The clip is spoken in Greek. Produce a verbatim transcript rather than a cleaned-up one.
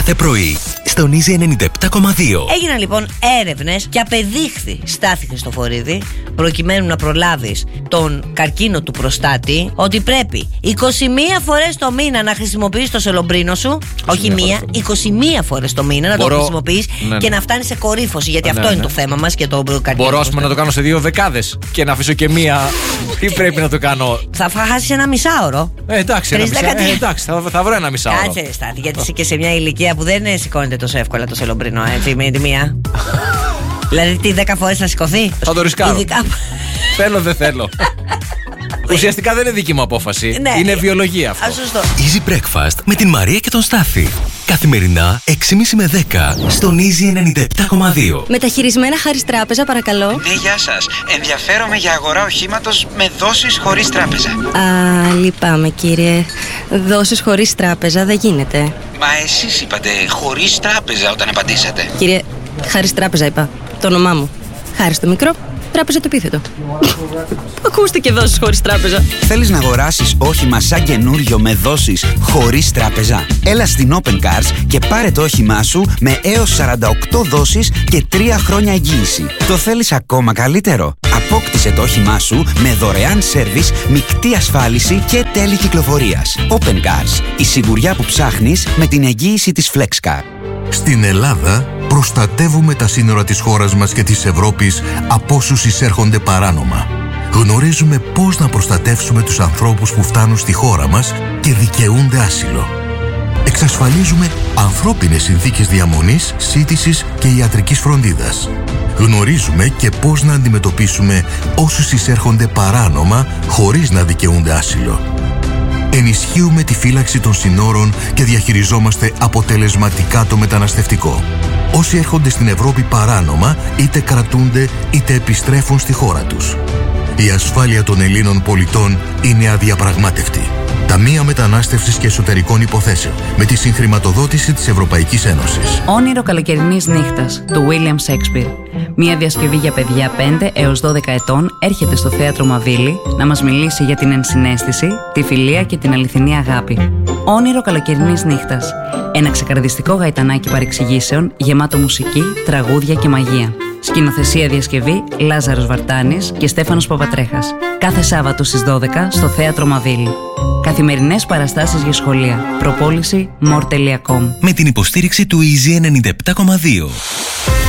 κάθε πρωί στον Easy ενενήντα επτά κόμμα δύο. Έγιναν λοιπόν έρευνες και απεδείχθη, Στάθη Χριστοφορίδη, προκειμένου να προλάβεις τον καρκίνο του προστάτη, ότι πρέπει είκοσι μία φορές το μήνα να χρησιμοποιείς το σελομπρίνο σου. Όχι μία, είκοσι μία φορές το μήνα να Μπορώ... το χρησιμοποιείς, ναι, και ναι. να φτάνεις σε κορύφωση. Γιατί ναι, αυτό ναι. είναι το θέμα μας και το καρκίνο. Μπορώ πούμε, να το κάνω σε δύο δεκάδες και να αφήσω και μία. Τι πρέπει να το κάνω? Θα χάσεις ένα μισάωρο. Ε, εντάξει, ένα μισά... ε, εντάξει θα, θα βρω ένα μισάωρο. Κάτσε ρε Στάθη, γιατί είσαι και σε μια ηλικία που δεν σηκώνεται τόσο εύκολα το σελομπρίνο, έτσι, με τη μία. Δηλαδή τι, δέκα φορές θα σηκωθεί? Θα το ρισκάρω. Ειδικά... Θέλω, δεν θέλω. Ουσιαστικά δεν είναι δική μου απόφαση. Ναι, είναι βιολογία αυτό. Α, σωστό. Easy Breakfast με την Μαρία και τον Στάθη. Καθημερινά έξι και μισή με δέκα στον Easy ενενήντα επτά κόμμα δύο. Μεταχειρισμένα Χάρις Τράπεζα, παρακαλώ. Ναι, γεια σας. Ενδιαφέρομαι για αγορά οχήματος με δόσεις χωρίς τράπεζα. Α, λυπάμαι κύριε. Δόσεις χωρίς τράπεζα δεν γίνεται. Μα εσείς είπατε χωρίς τράπεζα όταν απαντήσατε. Κύριε, Χάρις Τράπεζα είπα. Το όνομά μου. Χάρις το μικρό. Τράπεζα το επίθετο. Ακούστε και δόσεις χωρίς τράπεζα. Θέλεις να αγοράσεις όχημα σαν καινούριο με δόσεις χωρίς τράπεζα? Έλα στην Open Cars και πάρε το όχημά σου με έως σαράντα οκτώ δόσεις και τρία χρόνια εγγύηση. Το θέλεις ακόμα καλύτερο? Απόκτησε το όχημά σου με δωρεάν σέρβις, μεικτή ασφάλιση και τέλη κυκλοφορίας. Open Cars. Η σιγουριά που ψάχνεις με την εγγύηση της FlexCar. Στην Ελλάδα προστατεύουμε τα σύνορα της χώρας μας και της Ευρώπης από όσους εισέρχονται παράνομα. Γνωρίζουμε πώς να προστατεύσουμε τους ανθρώπους που φτάνουν στη χώρα μας και δικαιούνται άσυλο. Εξασφαλίζουμε ανθρώπινες συνθήκες διαμονής, σύντησης και ιατρικής φροντίδας. Γνωρίζουμε και πώς να αντιμετωπίσουμε όσους εισέρχονται παράνομα χωρίς να δικαιούνται άσυλο. Ενισχύουμε τη φύλαξη των συνόρων και διαχειριζόμαστε αποτελεσματικά το μεταναστευτικό. Όσοι έρχονται στην Ευρώπη παράνομα, είτε κρατούνται είτε επιστρέφουν στη χώρα τους. Η ασφάλεια των Ελλήνων πολιτών είναι αδιαπραγμάτευτη. Ταμεία Μετανάστευσης και Εσωτερικών Υποθέσεων, με τη συγχρηματοδότηση της Ευρωπαϊκής Ένωσης. Όνειρο καλοκαιρινής νύχτας του William Shakespeare. Μια διασκευή για παιδιά πέντε έως δώδεκα ετών έρχεται στο Θέατρο Μαβίλη να μας μιλήσει για την ενσυναίσθηση, τη φιλία και την αληθινή αγάπη. Όνειρο καλοκαιρινής νύχτας. Ένα ξεκαρδιστικό γαϊτανάκι παρεξηγήσεων γεμάτο μουσική, τραγούδια και μαγεία. Σκηνοθεσία διασκευή Λάζαρος Βαρτάνης και Στέφανος Παπατρέχας. Κάθε Σάββατο στις δώδεκα στο Θέατρο Μαβίλη. Καθημερινές παραστάσεις για σχολεία. Προπόληση more τελεία com. Με την υποστήριξη του Easy ενενήντα επτά κόμμα δύο.